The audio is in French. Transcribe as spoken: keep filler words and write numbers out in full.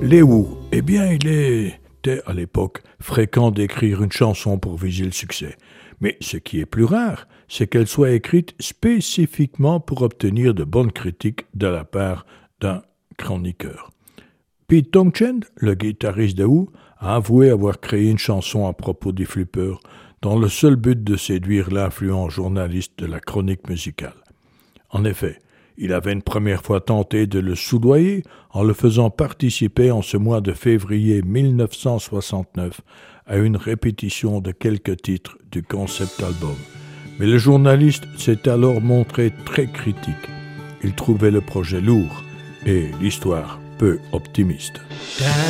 Léo, eh bien, il était à l'époque fréquent d'écrire une chanson pour viser le succès. Mais ce qui est plus rare, c'est qu'elle soit écrite spécifiquement pour obtenir de bonnes critiques de la part d'un chroniqueur. Pete Townshend, le guitariste de Who, a avoué avoir créé une chanson à propos des flippers dans le seul but de séduire l'influent journaliste de la chronique musicale. En effet, il avait une première fois tenté de le soudoyer en le faisant participer en ce mois de février mille neuf cent soixante-neuf à une répétition de quelques titres du concept album. Mais le journaliste s'est alors montré très critique. Il trouvait le projet lourd et l'histoire peu optimiste.